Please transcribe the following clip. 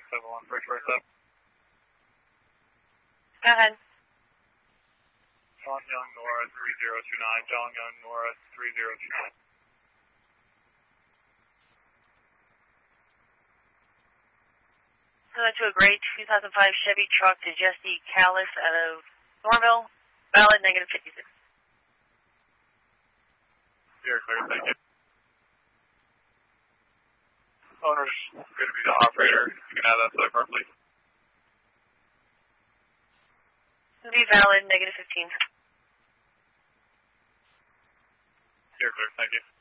671 Bridgeport up. Go ahead. John Young, Nora 3029. John Young, Nora 3029. So to a gray 2005 Chevy truck to Jesse Callis out of Norville. Valid, negative 56. You're clear, thank you. Owner's going to be the operator. You can add that to the car, please. It'll be valid, negative 15. You're clear, thank you.